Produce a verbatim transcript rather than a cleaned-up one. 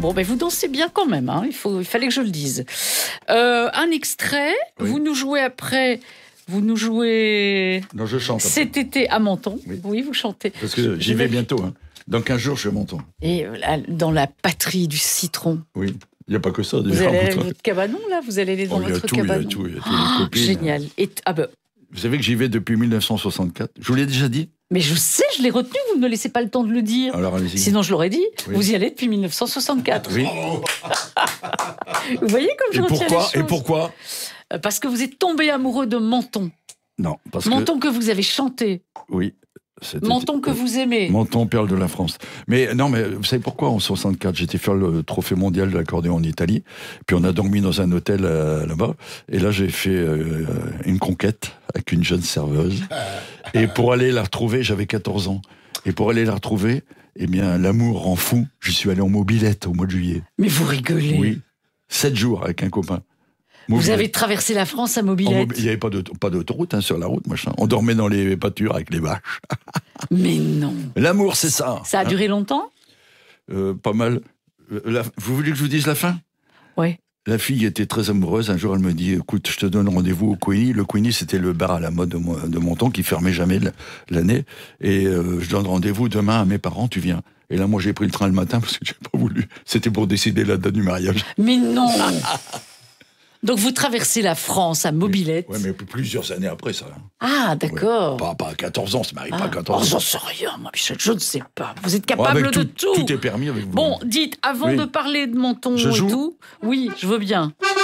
Bon, ben vous dansez bien quand même, hein. il, faut, il fallait que je le dise. Euh, un extrait, oui. Vous nous jouez après... Vous nous jouez non, je chante cet après. été à Menton. Oui, oui vous chantez. Parce que j'y vais bientôt. Hein. Dans quinze jours, je vais à Menton. Et dans la patrie du citron. Oui, il n'y a pas que ça. Vous allez aller dans votre cabanon, là Vous allez aller dans oh, votre tout, cabanon Il y a tout, il y a tout. Oh, les copines. Génial. Et, ah ben. Vous savez que j'y vais depuis mille neuf cent soixante-quatre. Je vous l'ai déjà dit. Mais je sais, je l'ai retenu, vous ne me laissez pas le temps de le dire. Alors, allez-y. Sinon, je l'aurais dit. Oui. Vous y allez depuis mille neuf cent soixante-quatre. Oui. Vous voyez comme je Et retiens pourquoi les choses. Et pourquoi Parce que vous êtes tombé amoureux de Menton. Non, parce Menton que... que vous avez chanté. Oui. Menton que vous aimez. Menton, perle de la France. Mais non, mais vous savez pourquoi en soixante-quatre, j'étais faire le trophée mondial de l'accordéon en Italie. Puis on a dormi dans un hôtel euh, là-bas. Et là, j'ai fait euh, une conquête avec une jeune serveuse. Et pour aller la retrouver, j'avais quatorze ans. Et pour aller la retrouver, eh bien, l'amour rend fou. Je suis allé en mobilette au mois de juillet. Mais vous rigolez. Oui. Sept jours avec un copain. Mobilette. Vous avez traversé la France à mobilette. Il n'y avait pas d'autoroute hein, sur la route, machin. On dormait dans les pâtures avec les vaches. Mais non. L'amour, c'est ça. Ça a hein duré longtemps euh, Pas mal. La... Vous voulez que je vous dise la fin? Oui. La fille était très amoureuse. Un jour, elle me dit, écoute, je te donne rendez-vous au Queenie. Le Queenie, c'était le bar à la mode de Menton qui fermait jamais l'année. Et euh, je donne rendez-vous demain à mes parents, tu viens. Et là, moi, j'ai pris le train le matin parce que j'ai pas voulu. C'était pour décider la date du mariage. Mais non. Donc vous traversez la France à mobilette. Oui, ouais, mais plusieurs années après ça. Ah, d'accord. Ouais. Pas, pas à quatorze ans, ça m'arrive ah. pas à quatorze ans. Oh, j'en sais rien, moi, Michel, je ne sais pas. Vous êtes capable ouais, de tout, tout. Tout est permis avec vous. Bon, dites, avant oui. de parler de Menton je et joue tout, oui, je veux bien.